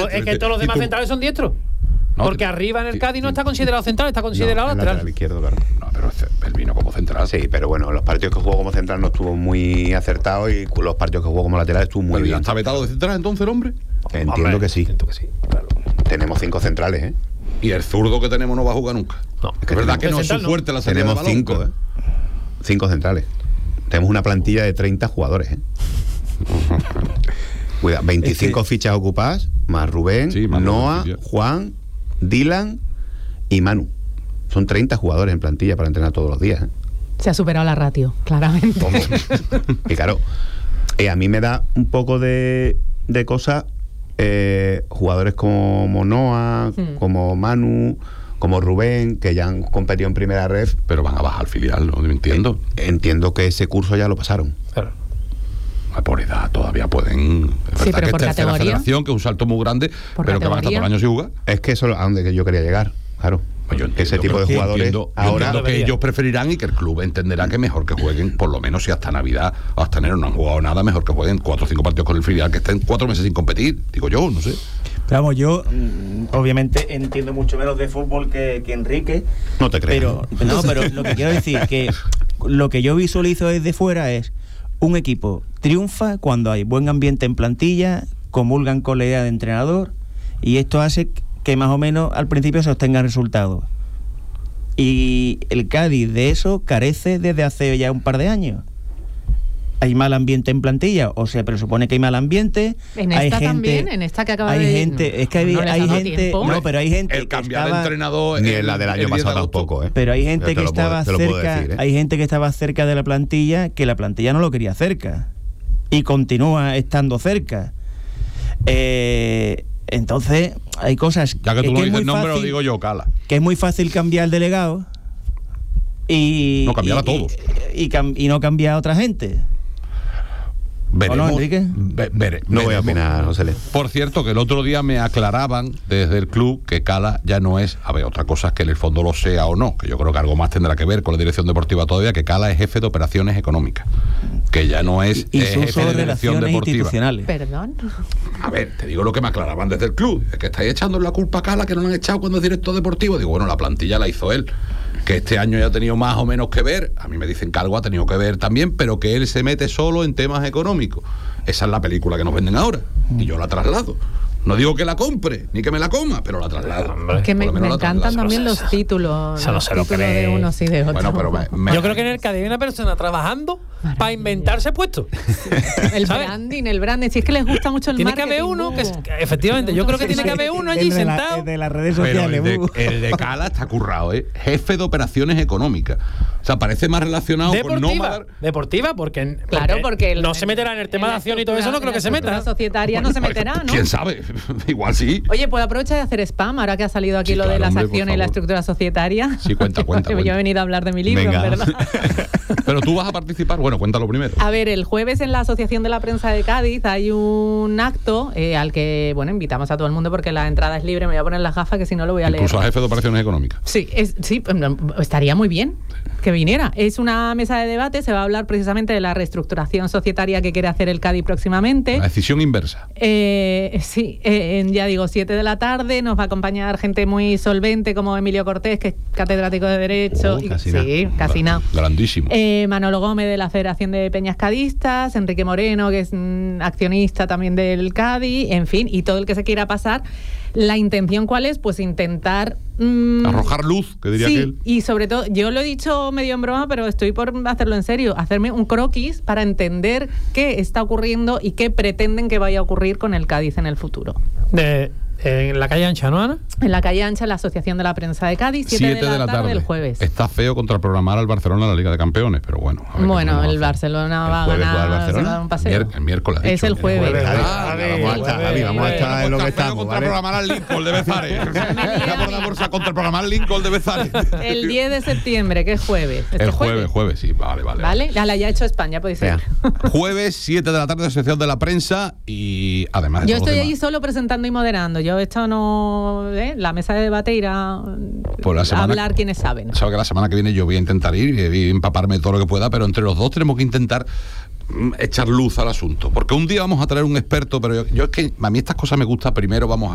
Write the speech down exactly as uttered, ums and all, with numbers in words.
diestro, es que todos los demás tú... centrales son diestros. No, porque te... arriba en el Cádiz no está considerado central, está considerado no, lateral. lateral izquierdo, claro. No, pero él vino como central. Sí, pero bueno, los partidos que jugó como central no estuvo muy acertado y los partidos que jugó como lateral estuvo muy pero bien. ¿Ya está vetado de central entonces el hombre? Entiendo hombre, que sí. Entiendo que sí, claro. Tenemos cinco centrales, ¿eh? Y el zurdo que tenemos no va a jugar nunca. No, es que es verdad que no es su fuerte la salida de balón. Tenemos cinco, ¿eh? Cinco centrales. Tenemos una plantilla de treinta jugadores, ¿eh? Cuidado, veinticinco es que... fichas ocupadas, más Rubén, sí, más Noah, Rubén, Juan, Dylan y Manu. Son treinta jugadores en plantilla para entrenar todos los días, ¿eh? Se ha superado la ratio, claramente. Y claro, eh, a mí me da un poco de, de cosa eh, jugadores como Noah, hmm. como Manu, como Rubén, que ya han competido en primera ref. Pero van a bajar al filial, ¿no? Entiendo. Eh, entiendo que ese curso ya lo pasaron. Claro. Por edad todavía pueden. Es sí, verdad pero que por es tercera categoría. Federación, que es un salto muy grande, por pero categoría. que van a estar todo el año sin jugar. Es que eso es a donde yo quería llegar, claro. Pues yo entiendo, ese tipo de jugadores entiendo, ahora entiendo que ellos preferirán y que el club entenderá que mejor que jueguen, por lo menos si hasta Navidad o hasta enero no han jugado nada, mejor que jueguen cuatro o cinco partidos con el filial, que estén cuatro meses sin competir, digo yo, no sé. Pero vamos, yo obviamente entiendo mucho menos de fútbol que, que Enrique. No te creas. Pero, no, pero lo que quiero decir que lo que yo visualizo desde fuera es un equipo triunfa cuando hay buen ambiente en plantilla, comulgan con la idea de entrenador, y esto hace que más o menos al principio se obtengan resultados. Y el Cádiz de eso carece desde hace ya un par de años. Hay mal ambiente en plantilla, o se presupone que hay mal ambiente. En hay esta gente, también, en esta que acaba hay de... gente, es que hay, no hay gente, tiempo. no, pero hay gente el que cambiar estaba, de entrenador ni en la del año pasado tampoco, ¿eh? Pero hay gente que puedo, estaba cerca, decir, ¿eh? hay gente que estaba cerca de la plantilla que la plantilla no lo quería cerca y continúa estando cerca. Eh, entonces hay cosas ya que tú que, no que dices es muy el nombre, fácil, lo digo yo, Cala. Que es muy fácil cambiar el delegado y no cambiar y, a todos y, y, cam, y no cambiar a otra gente. Veremos, ¿O no, Enrique? Ve, vere, no veremos. voy a opinar, José Le. Por cierto, que el otro día me aclaraban desde el club que Cala ya no es, a ver, otra cosa es que en el fondo lo sea o no, que yo creo que algo más tendrá que ver con la dirección deportiva todavía, que Cala es jefe de operaciones económicas, que ya no es y, y eh, jefe de dirección deportiva. Perdón. A ver, te digo lo que me aclaraban desde el club, es que estáis echando la culpa a Cala, que no lo han echado cuando es director deportivo. Digo, bueno, la plantilla la hizo él, que este año ya ha tenido más o menos que ver, a mí me dicen que algo ha tenido que ver también, pero que él se mete solo en temas económicos. Esa es la película que nos venden ahora, y yo la traslado. No digo que la compre, ni que me la coma, pero la traslado. Es que me, me encantan también los títulos, se los se lo títulos cree. de unos y de otros. Bueno, pero me, me... Yo creo que en el Cádiz hay una persona trabajando para inventarse puestos. El ¿sabes? branding, el branding. Si es que les gusta mucho el tiene marketing. que haber uno, que, que efectivamente, yo creo que tiene que haber uno allí el de la, sentado. el de las redes Pero sociales. el, de, el de Cala está currado, ¿eh? Jefe de operaciones económicas. O sea, parece más relacionado Deportiva, con Nómada. Deportiva, porque, Claro, porque, porque el, no se meterá en el tema en de la acción y todo eso, no creo que se meta. La societaria no se meterá, ¿no? ¿Quién sabe? Igual sí. Oye, pues aprovecha de hacer spam, ahora que ha salido aquí Sí, lo claro, de las hombre, por acciones y la favor. estructura societaria. Sí, cuenta, cuenta, Yo cuenta. he venido a hablar de mi libro, Venga. ¿verdad? Pero tú vas a participar. Bueno, cuéntalo primero. A ver, el jueves en la Asociación de la Prensa de Cádiz hay un acto eh, al que, bueno, invitamos a todo el mundo porque la entrada es libre. Me voy a poner las gafas que si no lo voy a leer. Incluso a jefe de operaciones económicas. Sí, es, sí, estaría muy bien que viniera. Es una mesa de debate, se va a hablar precisamente de la reestructuración societaria que quiere hacer el Cádiz próximamente. La decisión inversa. Eh, sí, eh, ya digo, siete de la tarde, nos va a acompañar gente muy solvente como Emilio Cortés, que es catedrático de Derecho. Oh, y, casi sí, nada. casi nada. Grandísimo. Eh, Manolo Gómez de la Federación de Peñas Cadistas, Enrique Moreno, que es mm, accionista también del Cádiz, en fin, y todo el que se quiera pasar. La intención, ¿cuál es? Pues intentar... Mmm, arrojar luz, que diría sí, aquel. y sobre todo, yo lo he dicho medio en broma, pero estoy por hacerlo en serio, hacerme un croquis para entender qué está ocurriendo y qué pretenden que vaya a ocurrir con el Cádiz en el futuro. De, en la calle Ancha, ¿no, Ana? En la calle Ancha, la Asociación de la Prensa de Cádiz, siete de la tarde del jueves. Está feo contraprogramar al Barcelona en la Liga de Campeones, pero bueno. a ver Bueno, qué el Barcelona va a jueves juega el ganar, Barcelona. se va a dar un El, paseo. mier- el miércoles. ha Es dicho. el jueves. Javi, Ah, Javi, vamos a estar, Javi, vamos a estar en lo que Está feo estamos, ¿vale? contraprogramar al Lincoln de Bezares. Por la bolsa contraprogramar al Lincoln de Bezares. El diez de septiembre, que es jueves. ¿Este El jueves, jueves, sí, vale, vale. ¿Vale? Ya la ya he hecho España, podéis ser. Jueves, siete de la tarde, Asociación de la Prensa y además de Yo todos los estoy demás. allí solo presentando y moderando. Yo esto no... ¿eh? La mesa de debate irá Pues la a semana- hablar quienes saben. Sabes que la semana que viene yo voy a intentar ir y voy a empaparme todo lo que pueda, pero entre los dos tenemos que intentar mm, echar luz al asunto. Porque un día vamos a traer un experto, pero yo, yo es que a mí estas cosas me gusta. Primero vamos